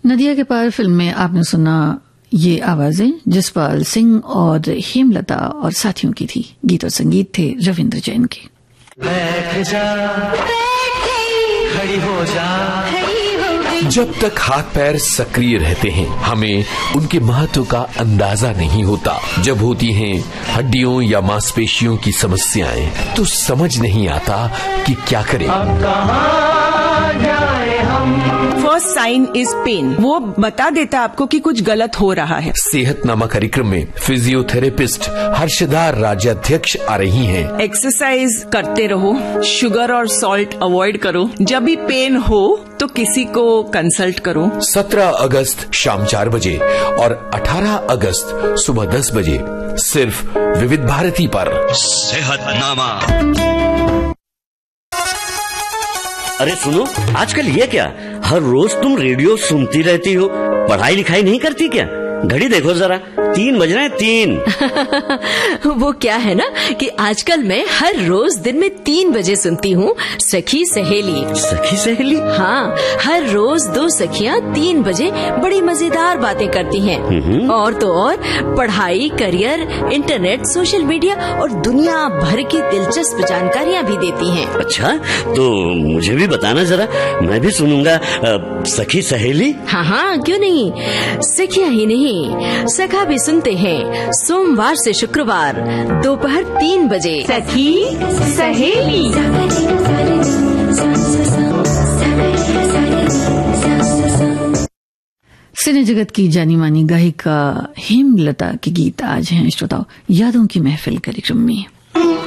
नदिया के पार फिल्म में आपने सुना ये आवाजें जसपाल सिंह और हेमलता और साथियों की थी। गीत और संगीत थे रविंद्र जैन के। बैठ जा, खड़ी हो जा। जब तक हाथ पैर सक्रिय रहते हैं हमें उनके महत्व का अंदाजा नहीं होता। जब होती हैं हड्डियों या मांसपेशियों की समस्याएं तो समझ नहीं आता कि क्या करें। अब कहाँ जाए हम। फर्स्ट साइन इज पेन, वो बता देता आपको कि कुछ गलत हो रहा है। सेहतनामा कार्यक्रम में फिजियोथेरेपिस्ट हर्षदा राज्याध्यक्ष आ रही हैं। एक्सरसाइज करते रहो, शुगर और सॉल्ट अवॉइड करो, जब भी पेन हो तो किसी को कंसल्ट करो। 17 अगस्त शाम 4 बजे और 18 अगस्त सुबह 10 बजे सिर्फ विविध भारती पर सेहतनामा। अरे सुनो, आजकल ये क्या, हर रोज तुम रेडियो सुनती रहती हो, पढ़ाई लिखाई नहीं करती क्या? घड़ी देखो जरा, 3 बज रहे हैं, 3। वो क्या है ना कि आजकल मैं हर रोज दिन में 3 बजे सुनती हूँ सखी सहेली। सखी सहेली? हाँ, हर रोज 2 सखियाँ 3 बजे बड़ी मजेदार बातें करती हैं। और तो और पढ़ाई, करियर, इंटरनेट, सोशल मीडिया और दुनिया भर की दिलचस्प जानकारियाँ भी देती हैं। अच्छा, तो मुझे भी बताना जरा, मैं भी सुनूंगा सखी सहेली। हाँ हाँ, क्यों नहीं, सखियाँ ही नहीं सखा भी सुनते हैं सोमवार से शुक्रवार दोपहर 3 बजे। सखी सहेली। सिने जगत की जानी मानी गायिका हेमलता के गीत आज हैं श्रोताओं यादों की महफिल कार्यक्रम में।